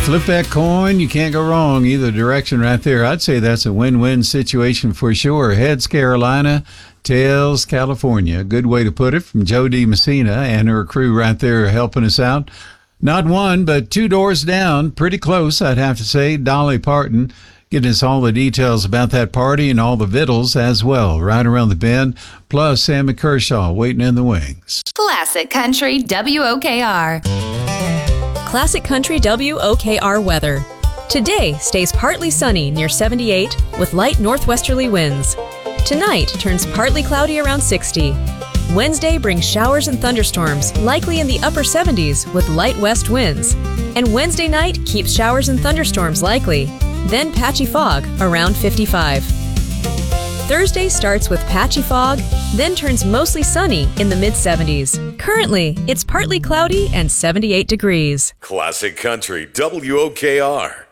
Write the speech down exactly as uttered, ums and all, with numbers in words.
Flip that coin. You can't go wrong either direction right there. I'd say that's a win-win situation for sure. Heads, Carolina. Tails, California. Good way to put it from Jody Messina and her crew right there helping us out. Not one, but two doors down. Pretty close, I'd have to say. Dolly Parton getting us all the details about that party and all the vittles as well, right around the bend. Plus, Sammy Kershaw waiting in the wings. Classic Country W O K R. Classic Country W O K R weather. Today stays partly sunny near seventy-eight with light northwesterly winds. Tonight turns partly cloudy around sixty. Wednesday brings showers and thunderstorms, likely in the upper seventies with light west winds. And Wednesday night keeps showers and thunderstorms likely, then patchy fog around fifty-five. Thursday starts with patchy fog, then turns mostly sunny in the mid seventies. Currently, it's partly cloudy and seventy-eight degrees. Classic Country W O K R.